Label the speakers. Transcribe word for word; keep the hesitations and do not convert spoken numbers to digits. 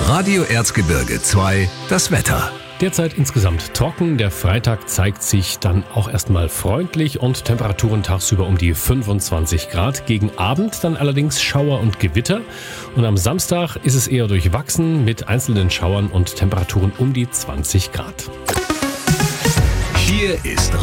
Speaker 1: Radio Erzgebirge zwei, das Wetter.
Speaker 2: Derzeit insgesamt trocken. Der Freitag zeigt sich dann auch erstmal freundlich und Temperaturen tagsüber um die fünfundzwanzig Grad. Gegen Abend dann allerdings Schauer und Gewitter. Und am Samstag ist es eher durchwachsen mit einzelnen Schauern und Temperaturen um die zwanzig Grad.
Speaker 1: Hier ist